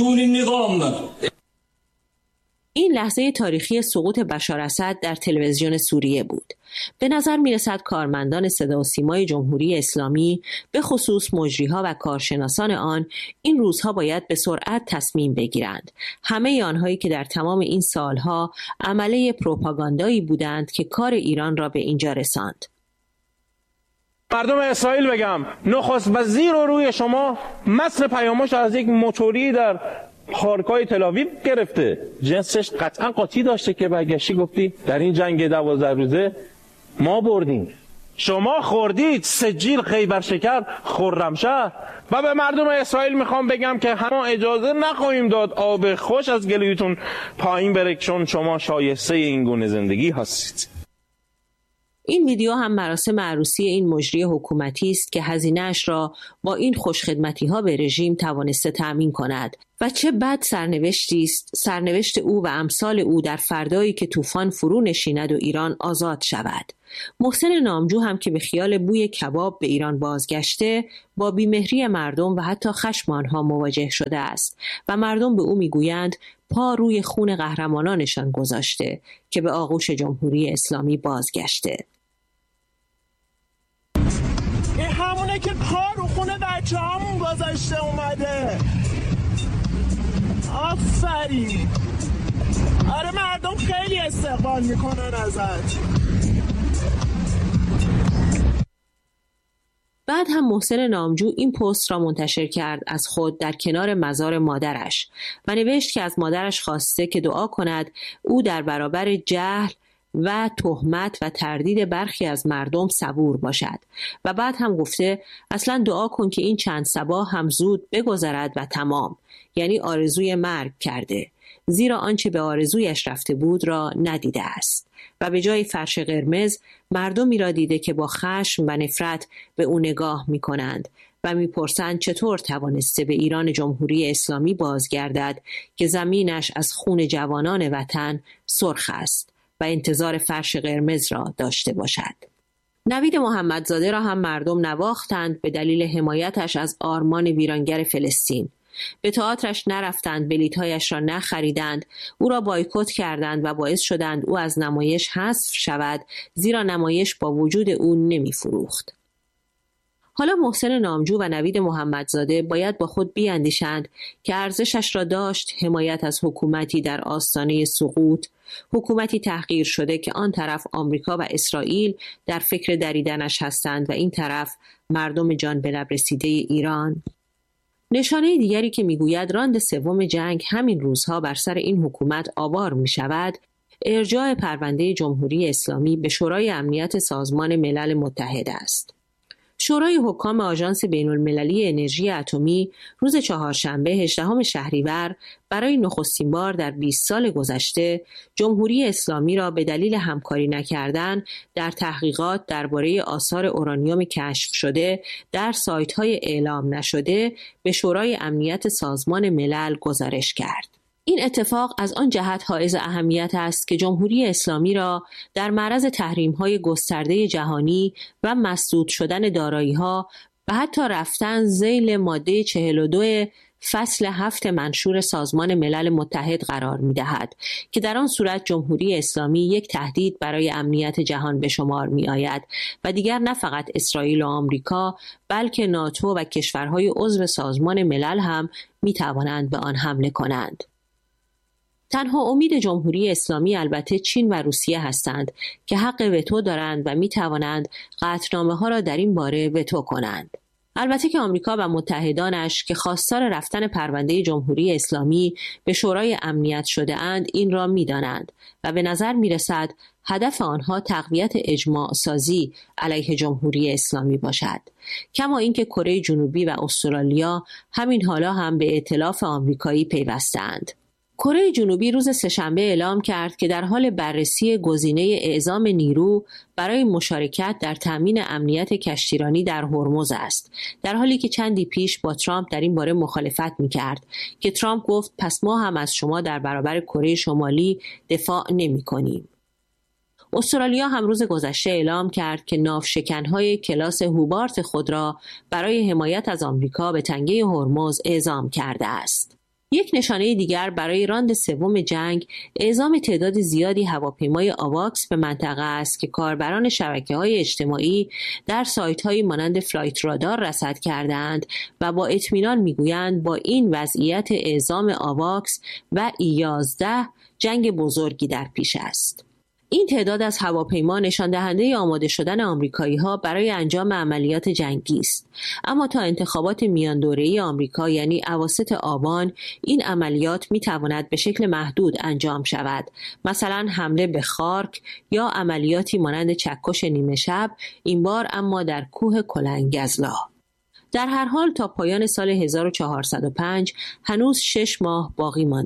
این لحظه تاریخی سقوط بشار اسد در تلویزیون سوریه بود. به نظر میرسد کارمندان صدا و سیمای جمهوری اسلامی به خصوص مجریها و کارشناسان آن این روزها باید به سرعت تصمیم بگیرند. همه آنهایی که در تمام این سالها عمله پروپاگاندایی بودند که کار ایران را به اینجا رساند. مردم اسرائیل بگم نخست وزیر رو روی شما متن پیامش از یک موتوری در خارکای تل‌آویو گرفته، جنسش قطعا قاطی داشته که برگشتی گفتی در این جنگ دوازده روزه ما بردیم، شما خوردید سجیل خیبر شکر خرمشهر. و به مردم اسرائیل میخوام بگم که ما اجازه نخواهیم داد آب خوش از گلویتون پایین بره چون شما شایسته این گونه زندگی هستید. این ویدیو هم مراسم عروسی این مجری حکومتی است که هزینه‌اش را با این خوشخدمتی‌ها به رژیم توانسته تأمین کند و چه بد سرنوشتی است سرنوشت او و امثال او در فردایی که طوفان فرو نشیند و ایران آزاد شود. محسن نامجو هم که به خیال بوی کباب به ایران بازگشته با بیمهری مردم و حتی خشم آنها مواجه شده است و مردم به او میگویند پا روی خون قهرمانانشان گذاشته که به آغوش جمهوری اسلامی بازگشته. این همونه که پا رو خون بچه همون گذاشته اومده. آفرین. آره مردم خیلی استقبال میکنن ازت. بعد هم محسن نامجو این پست را منتشر کرد از خود در کنار مزار مادرش و نوشت که از مادرش خواسته که دعا کند او در برابر جهل و تهمت و تردید برخی از مردم صبور باشد و بعد هم گفته اصلا دعا کن که این چند صباح هم زود بگذرد و تمام، یعنی آرزوی مرگ کرده، زیرا آنچه به آرزویش رفته بود را ندیده است و به جای فرش قرمز مردمی را دیده که با خشم و نفرت به او نگاه می کنند و می پرسند چطور توانسته به ایران جمهوری اسلامی بازگردد که زمینش از خون جوانان وطن سرخ است و انتظار فرش قرمز را داشته باشد. نوید محمدزاده را هم مردم نواختند به دلیل حمایتش از آرمان ویرانگر فلسطین. به تئاترش نرفتند، بلیط‌هایش را نخریدند، او را بایکوت کردند و باعث شدند او از نمایش حذف شود، زیرا نمایش با وجود او نمی فروخت. حالا محسن نامجو و نوید محمدزاده باید با خود بیاندیشند که ارزشش را داشت حمایت از حکومتی در آستانه سقوط، حکومتی تحقیر شده که آن طرف آمریکا و اسرائیل در فکر دریدنش هستند و این طرف مردم جان به لب رسیده ایران. نشانه دیگری که میگوید راند سوم جنگ همین روزها بر سر این حکومت آوار می شود، ارجاع پرونده جمهوری اسلامی به شورای امنیت سازمان ملل متحد است. شورای حکام آژانس بین‌المللی انرژی اتمی روز چهارشنبه هجدهم شهریور برای نخستین بار در بیست سال گذشته جمهوری اسلامی را به دلیل همکاری نکردن در تحقیقات درباره آثار اورانیوم کشف شده در سایت‌های اعلام نشده به شورای امنیت سازمان ملل گزارش کرد. این اتفاق از آن جهت حائز اهمیت است که جمهوری اسلامی را در معرض تحریم‌های گسترده جهانی و مسدود شدن دارایی‌ها و حتی رفتن ذیل ماده چهل و دو فصل هفت منشور سازمان ملل متحد قرار می‌دهد که در آن صورت جمهوری اسلامی یک تهدید برای امنیت جهان به شمار می‌آید و دیگر نه فقط اسرائیل و آمریکا بلکه ناتو و کشورهای عضو سازمان ملل هم می‌توانند به آن حمله کنند. تنها امید جمهوری اسلامی البته چین و روسیه هستند که حق وتو دارند و می توانند قطعنامه ها را در این باره وتو کنند. البته که آمریکا و متحدانش که خواستار رفتن پرونده جمهوری اسلامی به شورای امنیت شده اند این را می دانند و به نظر می رسد هدف آنها تقویت اجماع سازی علیه جمهوری اسلامی باشد. کما اینکه کره جنوبی و استرالیا همین حالا هم به ائتلاف آمریکایی پیوستند. کره جنوبی روز سه‌شنبه اعلام کرد که در حال بررسی گزینه اعزام نیرو برای مشارکت در تامین امنیت کشتیرانی در هرمز است، در حالی که چندی پیش با ترامپ در این باره مخالفت می‌کرد که ترامپ گفت پس ما هم از شما در برابر کره شمالی دفاع نمی‌کنیم. استرالیا هم روز گذشته اعلام کرد که ناوشکن‌های کلاس هوبارت خود را برای حمایت از آمریکا به تنگه هرمز اعزام کرده است. یک نشانه دیگر برای راند سوم جنگ اعزام تعداد زیادی هواپیمای آواکس به منطقه است که کاربران شبکه‌های اجتماعی در سایت‌های مانند فلایت رادار رصد کردند و با اطمینان می‌گویند با این وضعیت اعزام آواکس و ای یازده جنگ بزرگی در پیش است. این تعداد از هواپیما نشان دهنده آماده شدن آمریکایی‌ها برای انجام عملیات جنگی است، اما تا انتخابات میان دوره‌ای آمریکا یعنی اواسط آبان این عملیات می‌تواند به شکل محدود انجام شود، مثلا حمله به خارک یا عملیاتی مانند چکش نیمه شب، این بار اما در کوه کلنگزلا. در هر حال تا پایان سال هزار و چهارصد و پنج هنوز شش ماه باقی مانده.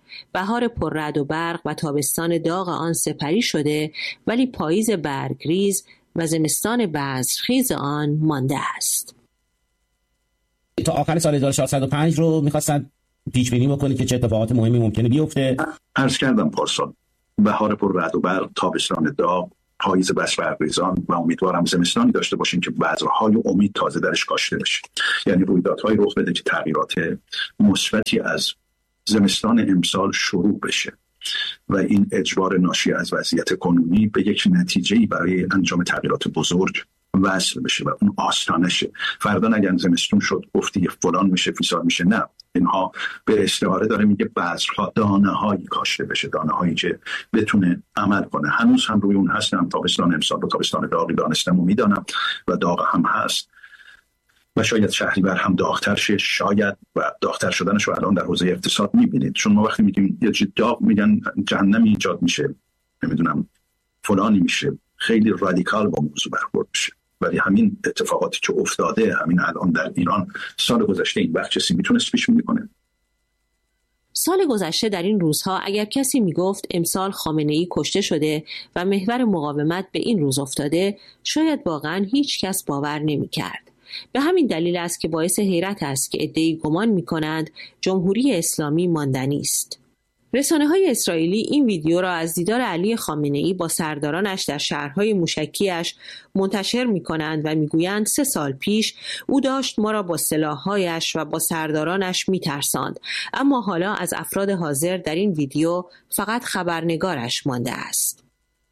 بهار پر رعد و برق و تابستان داغ آن سپری شده، ولی پاییز برگریز و زمستان بذرخیز آن مانده است. تا آخر سال هزار و چهارصد و پنج رو می‌خواستن پیش بینی بکنید که چه اتفاقات مهمی ممکنه بیفته. عرض کردم پارسال بهار پر رعد و برق، تابستان داغ، پاییز بس برگریزان و امیدوارم زمستانی داشته باشیم که بذرهای امید تازه درش کاشته بشه. یعنی رویدادهای رخ بده که تغییرات مثبتی از زمستان امسال شروع بشه و این اجبار ناشی از وضعیت کنونی به یک نتیجه‌ای برای انجام تغییرات بزرگ وصل بشه و اون آستانه شه. فردا نگن زمستون شد گفتی فلان میشه فیسال میشه، نه، اینها به استعاره داره میگه بذرها دانه هایی کاشته بشه، دانه هایی که بتونه عمل کنه. هنوز هم روی اون هستم. تابستان امسال رو تابستان داغی دانستم و میدانم و داغ هم هست و شاید شهریور هم داغتر شه، شاید، و داغتر شدنش رو الان در حوزه اقتصاد میبینید. چون ما وقتی میگیم یه چیز داغ میگن جهنمی ایجاد میشه، نمیدونم فلانی میشه، خیلی رادیکال با موضوع برخورد میشه. ولی همین اتفاقاتی که افتاده همین الان در ایران سال گذشته این وقت کسی میتونست پیش بینی کنه؟ سال گذشته در این روزها اگر کسی میگفت امسال خامنه‌ای کشته شده و محور مقاومت به این روز افتاده، شاید واقعا هیچ کس باور نمی‌کرد. به همین دلیل است که باعث حیرت است که عده‌ای گمان می‌کنند جمهوری اسلامی ماندنی است. رسانه‌های اسرائیلی این ویدیو را از دیدار علی خامنه‌ای با سردارانش در شهرهای موشکی‌اش منتشر می‌کنند و می‌گویند سه سال پیش او داشت ما را با سلاح‌هایش و با سردارانش می‌ترساند، اما حالا از افراد حاضر در این ویدیو فقط خبرنگارش مانده است.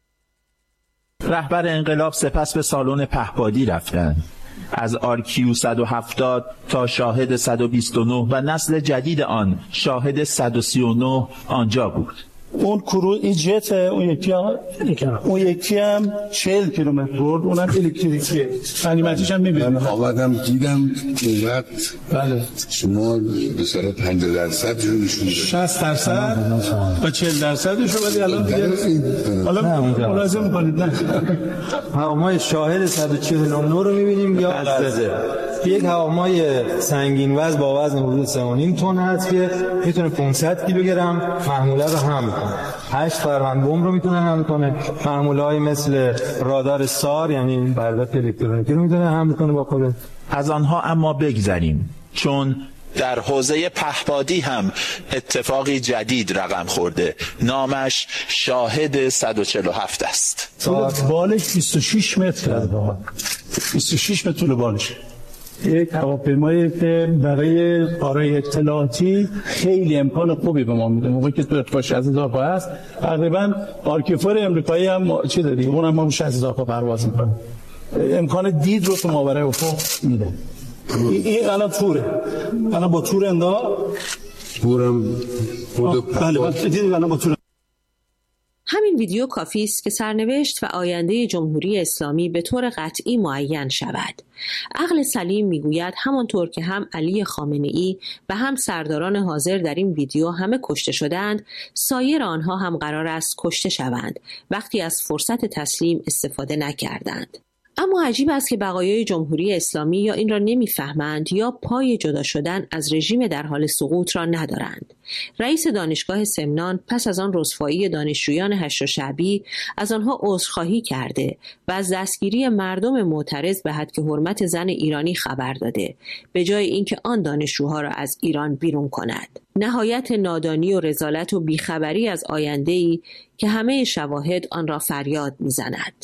رهبر انقلاب سپس به سالن پهپادی رفتند. از آرکیو صد و هفتاد تا شاهد صد و بیست و نه و نسل جدید آن شاهد صد و سی و نه آنجا بود. اون کرو این جت اون یکی هم اون یکی هم چهل کیلومتر برد، اونم الکتریکیه، قیمتش هم می‌بینید. من آمدم دیدم قیمت بله شما به سر پنجاه درصد رو نشون شصت درصد و چهل درصدش رو ولی الان دیگه حالا ملاحظه می‌کنید نه هواپیمای شاهد صد و چهل و نه رو می‌بینیم یا لرزه. یک هواپیمای سنگین وزن با وزن حدود سه و نیم تن هست که میتونه پانصد کیلوگرم محموله رو حمل کنه. هشت فروند بمب رو میتونه حمل کنه. محموله‌ای مثل رادار سار یعنی برداشت الکترونیکی رو میتونه حمل کنه با خودش. از آنها اما بگذریم، چون در حوزه پهپادی هم اتفاقی جدید رقم خورده. نامش شاهد صد و چهل و هفت است. طول بالش بیست و شش متر بیست و شش متر طول بالش. یک هواپیمایی که برای کارهای اطلاعاتی خیلی امکان خوبی به ما میده. موقعی که تو ارتفاع شصت هزار پا هست، تقریبا آرکیفور امریکایی هم چی داری؟ اونم ما شصت هزار پا پرواز می‌کنه. امکان دید رو تو ماورای افق میده. این الان توره. الان با تور اندا تورم بله دیدید الان با تور. همین ویدیو کافی است که سرنوشت و آینده جمهوری اسلامی به طور قطعی معین شود. عقل سلیم میگوید همانطور که هم علی خامنه‌ای و هم سرداران حاضر در این ویدیو همه کشته شدند، سایر آنها هم قرار است کشته شوند وقتی از فرصت تسلیم استفاده نکردند. اما عجیب است که بقایای جمهوری اسلامی یا این را نمیفهمند یا پای جدا شدن از رژیم در حال سقوط را ندارند. رئیس دانشگاه سمنان پس از آن رسوایی دانشجویان هشت شعبی از آنها عذرخواهی کرده و از دستگیری مردم معترض به حد که حرمت زن ایرانی خبر داده، به جای اینکه آن دانشجوها را از ایران بیرون کند. نهایت نادانی و رذالت و بیخبری از آینده‌ای که همه شواهد آن را فریاد می‌زند.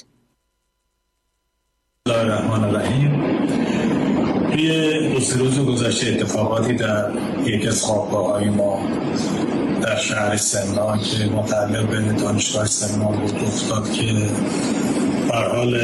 بسم الله الرحمن الرحیم. توی دو سه روز گذشته اتفاقاتی در یک از خوابگاه‌های ما در شهر سمنان که متعلق به دانشگاه سمنان بود افتاد که به حال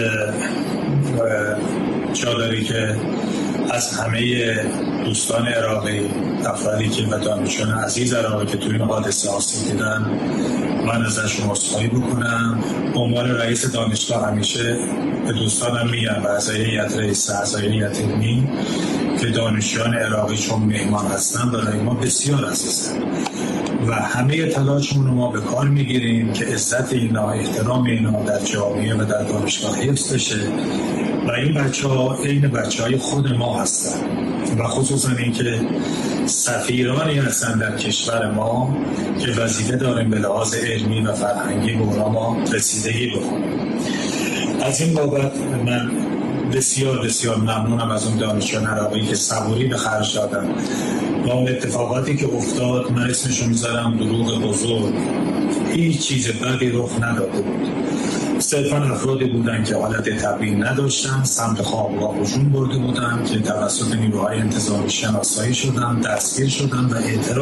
جا داری که از همه دوستان عراقی، افرادی که و دانشجویان عزیز عراقی که توی این حادثه آسیب دیدن، من ازشون عذرخواهی بکنم. به عنوان رئیس دانشگاه همیشه به دوستانم میگم و اعضای هیئت رئیسه، اعضای هیئت علمی که دانشجویان عراقی چون مهمان هستن برای ما بسیار عزیزن و همه تلاشمون رو ما به کار میگیریم که عزت اینا، احترام اینا در جامعه و در دانشگاه حفظ بشه و این بچه ها این بچه های خود ما هستن و خصوصا این که سفیرانی هستن در کشور ما که وظیفه داریم به لحاظ علمی و فرهنگی به اونا ما رسیدگی بکنیم. از این بابت من بسیار بسیار ممنونم از اون دانشجویان عراقی که صبوری به خرج دادن و اون اتفاقاتی که افتاد من اسمشو میذارم دروغ بزرگ. هیچ چیز بدی رخ نداده بود، صرفا افرادی بودن که حالت تبیین نداشتن، سمت خوابگاه هجوم برده بودن که توسط نیروهای انتظامی شناسایی شدن، دستگیر شدن و اعتراف